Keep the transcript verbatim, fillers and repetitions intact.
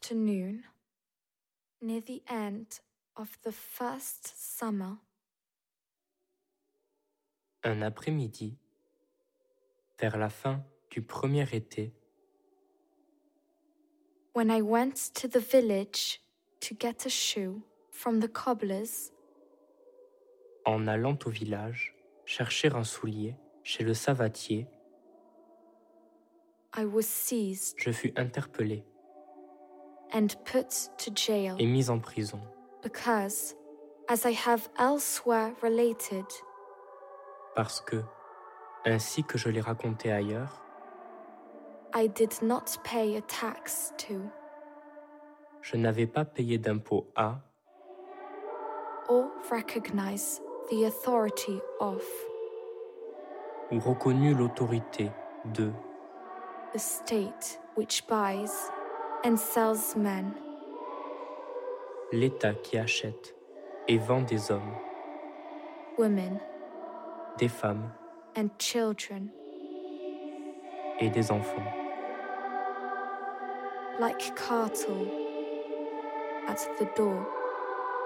afternoon, near the end of the first summer, un après-midi, vers la fin du premier été, when I went to the village to get a shoe from the cobbler's, en allant au village chercher un soulier chez le savatier, I was seized je fus interpellé and put to jail et mis en prison, because, as I have elsewhere related, parce que, ainsi que je l'ai raconté ailleurs, I did not pay a tax to je n'avais pas payé d'impôt à or recognize the authority of ou reconnu l'autorité de the state which buys and sells men, l'État qui achète et vend des hommes, women, des femmes and children, et des enfants, like cattle at the door.